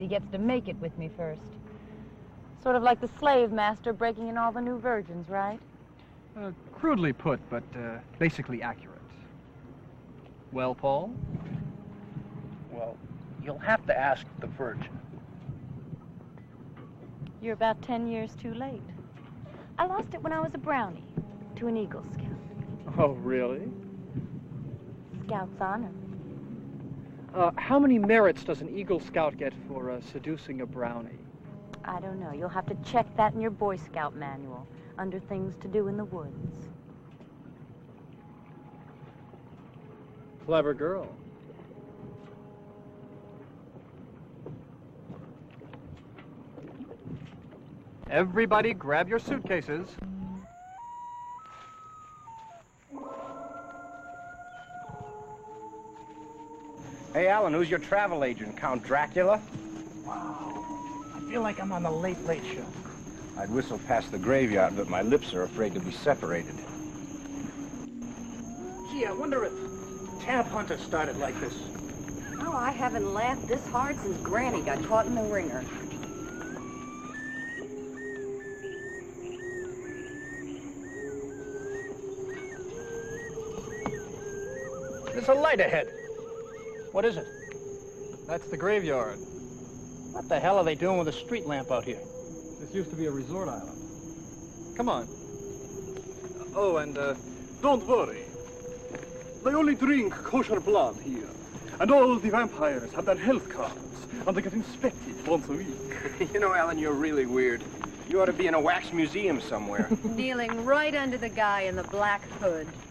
He gets to make it with me first. Sort of like the slave master breaking in all the new virgins, right? Crudely put, but basically accurate. Well, Paul? Well, you'll have to ask the Virgin. You're about 10 years too late. I lost it when I was a brownie to an Eagle Scout. Oh, really? Scout's honor. How many merits does an Eagle Scout get for seducing a brownie? I don't know. You'll have to check that in your Boy Scout manual, under things to do in the woods. Clever girl. Everybody grab your suitcases. Hey, Alan, who's your travel agent? Count Dracula? Wow. I feel like I'm on the Late Late Show. I'd whistle past the graveyard, but my lips are afraid to be separated. Gee, I wonder if Tab Hunter started like this. Oh, I haven't laughed this hard since Granny got caught in the ringer. There's a light ahead. What is it? That's the graveyard. What the hell are they doing with a street lamp out here? This used to be a resort island. Come on. Oh, and don't worry. They only drink kosher blood here. And all the vampires have their health cards, and they get inspected once a week. You know, Alan, you're really weird. You ought to be in a wax museum somewhere. Kneeling right under the guy in the black hood.